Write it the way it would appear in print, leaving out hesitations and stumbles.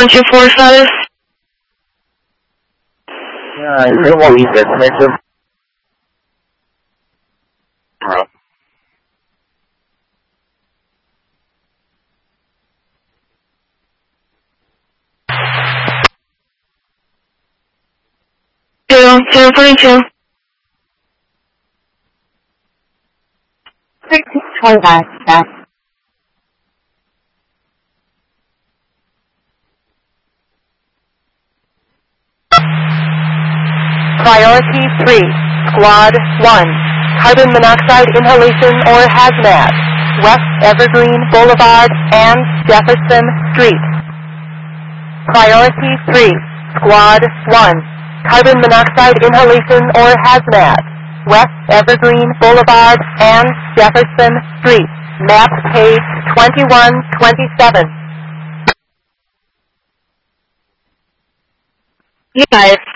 124 status? It won't be defensive. Zero, 042. 625, stop. Priority 3, Squad 1, carbon monoxide inhalation or hazmat, West Evergreen Boulevard and Jefferson Street. Priority 3, Squad 1, carbon monoxide inhalation or hazmat, West Evergreen Boulevard and Jefferson Street. Map page 2127. Yeah,